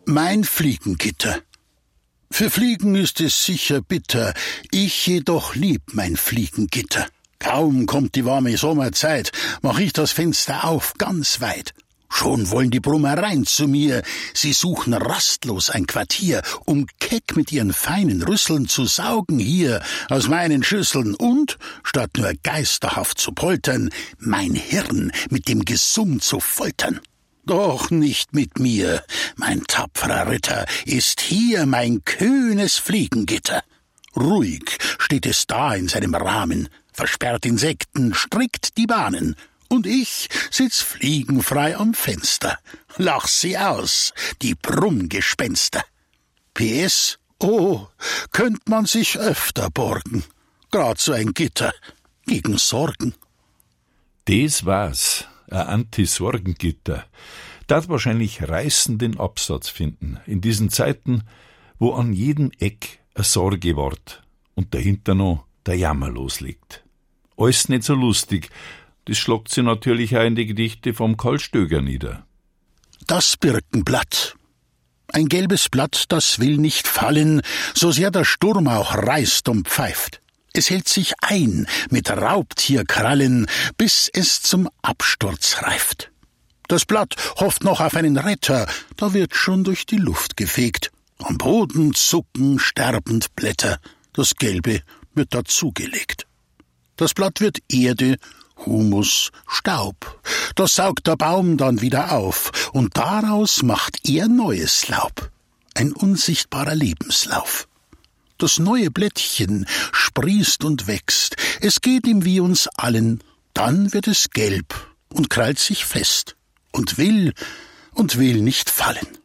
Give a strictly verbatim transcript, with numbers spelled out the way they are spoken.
Mein Fliegengitter. Für Fliegen ist es sicher bitter, ich jedoch lieb mein Fliegengitter. Kaum kommt die warme Sommerzeit, mach ich das Fenster auf, ganz weit. Schon wollen die Brummer rein zu mir, sie suchen rastlos ein Quartier, um keck mit ihren feinen Rüsseln zu saugen hier aus meinen Schüsseln und, statt nur geisterhaft zu poltern, mein Hirn mit dem Gesumm zu foltern. Doch nicht mit mir, mein tapferer Ritter, ist hier mein kühnes Fliegengitter. Ruhig steht es da in seinem Rahmen, versperrt Insekten, strickt die Bahnen. Und ich sitz fliegenfrei am Fenster, lach sie aus, die Brummgespenster. P S, oh, könnt man sich öfter borgen, grad so ein Gitter gegen Sorgen. Das war's, ein Anti-Sorgengitter. Dat wahrscheinlich reißenden Absatz finden, in diesen Zeiten, wo an jedem Eck eine Sorge ward und dahinter noch der Jammer losliegt. Alles nicht so lustig, das schlagt sie natürlich auch in die Gedichte vom Karl Stöger nieder. Das Birkenblatt. Ein gelbes Blatt, das will nicht fallen, so sehr der Sturm auch reißt und pfeift. Es hält sich ein mit Raubtierkrallen, bis es zum Absturz reift. Das Blatt hofft noch auf einen Retter, da wird schon durch die Luft gefegt. Am Boden zucken sterbend Blätter, das Gelbe wird dazugelegt. Das Blatt wird Erde, Humus, Staub. Das saugt der Baum dann wieder auf, und daraus macht er neues Laub. Ein unsichtbarer Lebenslauf. Das neue Blättchen sprießt und wächst, es geht ihm wie uns allen, dann wird es gelb und krallt sich fest und will und will nicht fallen.